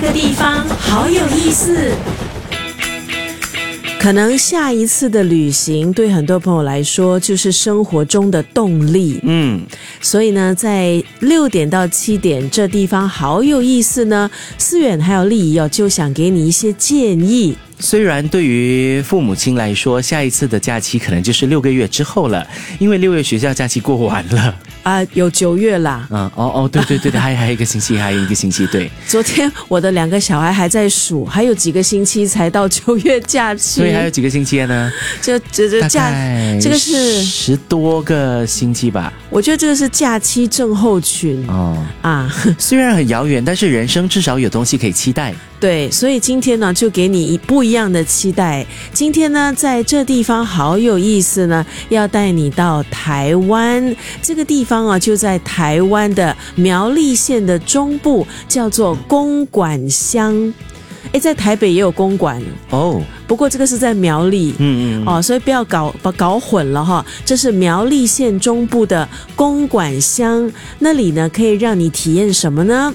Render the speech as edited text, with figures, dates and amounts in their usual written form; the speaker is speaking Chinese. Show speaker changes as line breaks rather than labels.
个地方好有意思。可能下一次的旅行对很多朋友来说就是生活中的动力，所以呢在6点到7点这地方好有意思呢，思远还有丽仪就想给你一些建议。
虽然对于父母亲来说，下一次的假期可能就是6个月之后了，因为6月学校假期过完了
有9月啦。
对，还有一个星期，对。
昨天我的2个小孩还在数，还有几个星期才到9月假期。
所以还有几个星期呢？
这个是
10多个星期吧。
我觉得这个是假期症候群
虽然很遥远，但是人生至少有东西可以期待。
对，所以今天呢就给你不一样的期待。今天呢在这地方好有意思呢，要带你到台湾。这个地方就在台湾的苗栗县的中部，叫做公馆乡。在台北也有公馆不过这个是在苗栗所以不要搞混了哈。这是苗栗县中部的公馆乡，那里呢可以让你体验什么呢？